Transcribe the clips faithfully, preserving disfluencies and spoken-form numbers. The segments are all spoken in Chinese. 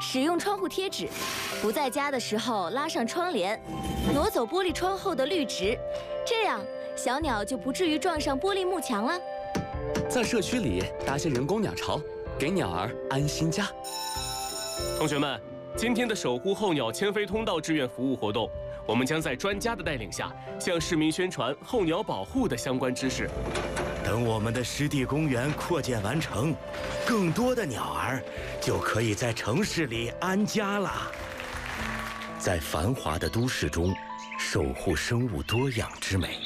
使用窗户贴纸，不在家的时候拉上窗帘，挪走玻璃窗后的绿植，这样小鸟就不至于撞上玻璃幕墙了。 在社区里搭些人工鸟巢，给鸟儿安心家。 同学们，今天的守护候鸟迁飞通道志愿服务活动，我们将在专家的带领下，向市民宣传候鸟保护的相关知识。 等我们的湿地公园扩建完成，更多的鸟儿就可以在城市里安家了。在繁华的都市中，守护生物多样之美。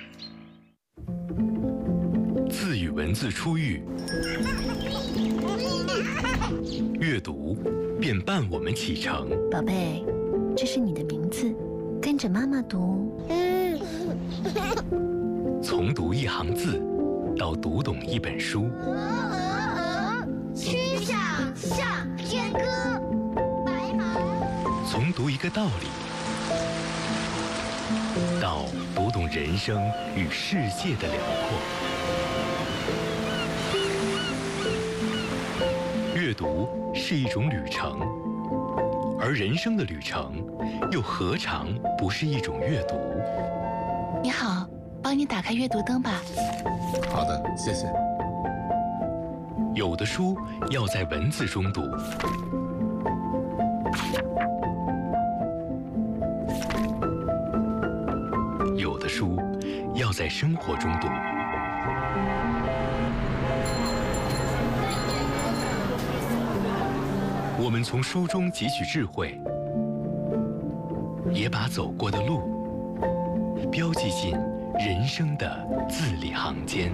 字与文字初遇，阅读便伴我们启程。 宝贝，这是你的名字，跟着妈妈读。 从读一行字。 到读懂一本书， 曲项向天歌，白马。 从读一个道理，到读懂人生与世界的辽阔。阅读是一种旅程，而人生的旅程，又何尝不是一种阅读？ 你好，帮你打开阅读灯吧。 好的，谢谢。 有的书要在文字中读，有的书要在生活中读。我们从书中汲取智慧，也把走过的路标记进 人生的字里行间。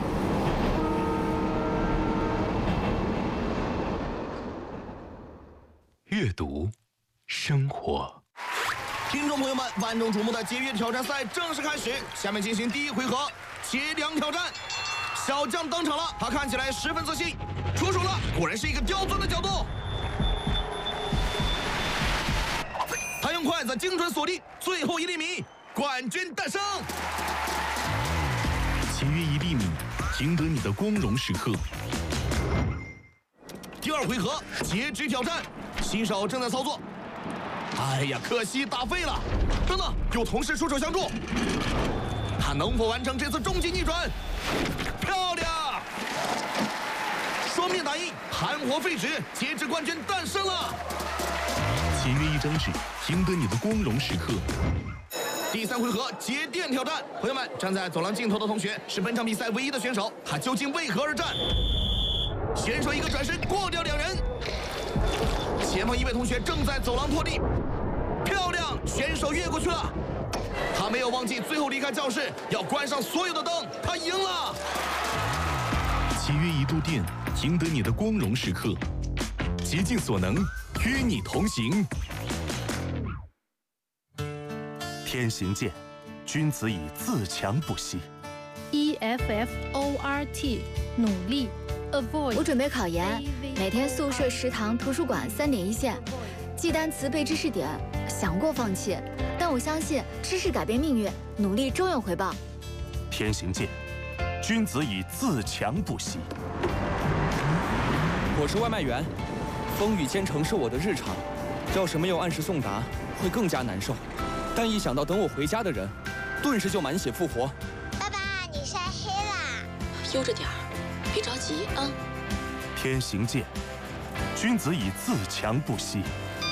阅读，生活。 听众朋友们，万众瞩目的节约挑战赛正式开始，下面进行第一回合切梁挑战。小将登场了，他看起来十分自信，出手了，果然是一个刁钻的角度。他用筷子精准锁定最后一厘米。 冠军诞生！ 节约一厘米，赢得你的光荣时刻。 第二回合截肢挑战，新手正在操作。哎呀，可惜打废了！等等，有同事出手相助，他能否完成这次终极逆转？漂亮！双面打印，含活废纸，截肢冠军诞生了！ 节约一张纸，赢得你的光荣时刻。 第三回合节电挑战，朋友们，站在走廊尽头的同学是本场比赛唯一的选手，他究竟为何而战？选手一个转身过掉两人，前方一位同学正在走廊拖地，漂亮，选手越过去了，他没有忘记最后离开教室要关上所有的灯，他赢了。 节约一度电，赢得你的光荣时刻，竭尽所能，与你同行。 天行健，君子以自强不息。 E F F O R T 努力 ，avoid。 我准备考研，每天宿舍、食堂、图书馆三点一线，记单词、背知识点。想过放弃，但我相信知识改变命运，努力终有回报。 天行健，君子以自强不息。 我是外卖员，风雨兼程是我的日常，要是没有按时送达，会更加难受。 但一想到等我回家的人，顿时就满血复活。 爸爸，你晒黑啦！ 悠着点儿，别着急啊。 天行健，君子以自强不息。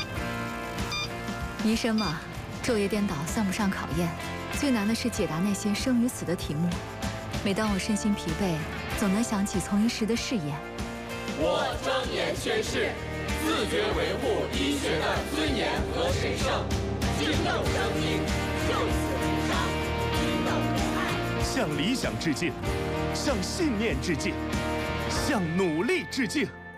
医生嘛，昼夜颠倒算不上考验，最难的是解答那些生与死的题目。每当我身心疲惫，总能想起从医时的誓言。 我庄严宣誓，自觉维护医学的尊严和神圣。 敬斗生命，就此无伤；敬斗仁爱， 向理想致敬，向信念致敬，向努力致敬。